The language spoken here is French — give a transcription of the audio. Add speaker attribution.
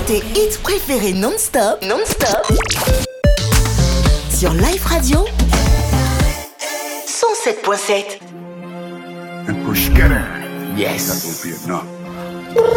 Speaker 1: tes hits préférés non-stop, sur Life Radio 107.7.
Speaker 2: And push, get in.
Speaker 3: Yes.
Speaker 2: That will be enough.